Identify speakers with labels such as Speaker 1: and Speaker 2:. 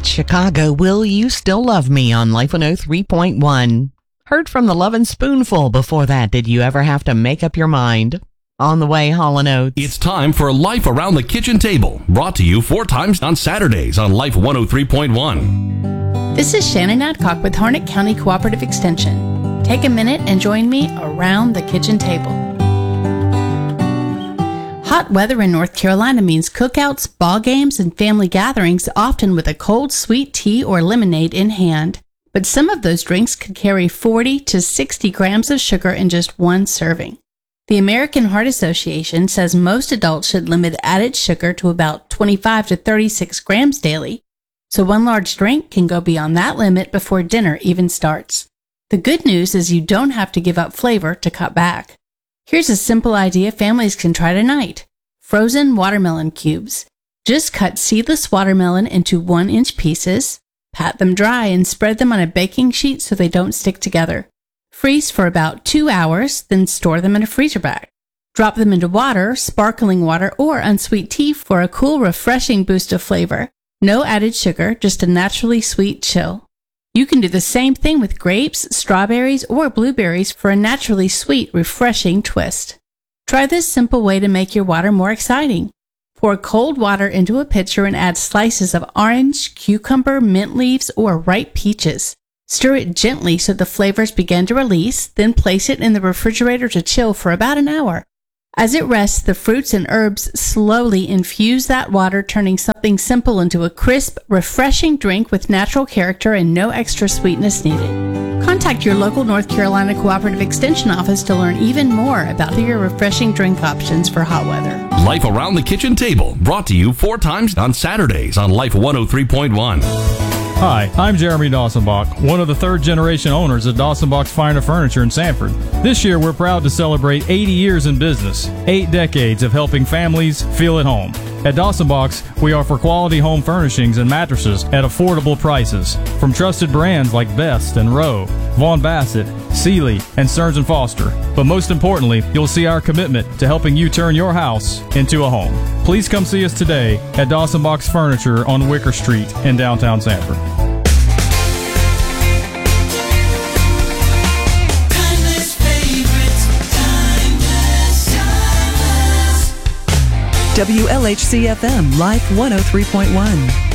Speaker 1: That's Chicago, Will You Still Love Me on Life 103.1. Heard from the Lovin' Spoonful before that. Did you ever have to make up your mind? On the way, Hall & Oates.
Speaker 2: It's time for Life Around the Kitchen Table, brought to you 4 times on Saturdays on Life 103.1.
Speaker 3: This is Shannon Adcock with Harnett County Cooperative Extension. Take a minute and join me around the kitchen table. Hot weather in North Carolina means cookouts, ball games, and family gatherings, often with a cold, sweet tea or lemonade in hand. But some of those drinks could carry 40 to 60 grams of sugar in just one serving. The American Heart Association says most adults should limit added sugar to about 25 to 36 grams daily, so one large drink can go beyond that limit before dinner even starts. The good news is you don't have to give up flavor to cut back. Here's a simple idea families can try tonight. Frozen watermelon cubes. Just cut seedless watermelon into 1-inch pieces, pat them dry, and spread them on a baking sheet so they don't stick together. Freeze for about 2 hours, then store them in a freezer bag. Drop them into water, sparkling water, or unsweet tea for a cool, refreshing boost of flavor. No added sugar, just a naturally sweet chill. You can do the same thing with grapes, strawberries, or blueberries for a naturally sweet, refreshing twist. Try this simple way to make your water more exciting. Pour cold water into a pitcher and add slices of orange, cucumber, mint leaves, or ripe peaches. Stir it gently so the flavors begin to release, then place it in the refrigerator to chill for about an hour. As it rests, the fruits and herbs slowly infuse that water, turning something simple into a crisp, refreshing drink with natural character and no extra sweetness needed. Contact your local North Carolina Cooperative Extension office to learn even more about your refreshing drink options for hot weather.
Speaker 2: Life Around the Kitchen Table, brought to you 4 times on Saturdays on Life 103.1.
Speaker 4: Hi, I'm Jeremy Dawsonbach, one of the third-generation owners of Dawsonbach's Finer Furniture in Sanford. This year, we're proud to celebrate 80 years in business, 8 decades of helping families feel at home. At Dawsonbach's, we offer quality home furnishings and mattresses at affordable prices from trusted brands like Best and Rowe, Vaughn Bassett, Sealy, and Stearns & Foster. But most importantly, you'll see our commitment to helping you turn your house into a home. Please come see us today at Dawsonbach's Furniture on Wicker Street in downtown Sanford.
Speaker 5: WLHC-FM, Life 103.1.